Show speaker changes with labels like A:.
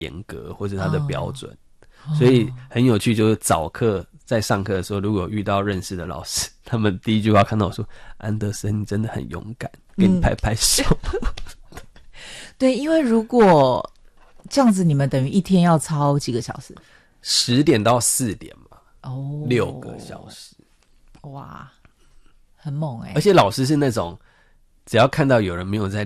A: 严格或者他的标准，所以很有趣。就是早课在上课的时候，如果有遇到认识的老师，他们第一句话看到我说：“安德森，你真的很勇敢，给你拍拍手。
B: 对，因为如果这样子，你们等于一天要操几个小时
A: ？10点到4点嘛，6个小时，
B: 哇，很猛欸。
A: 而且老师是那种只要看到有人没有在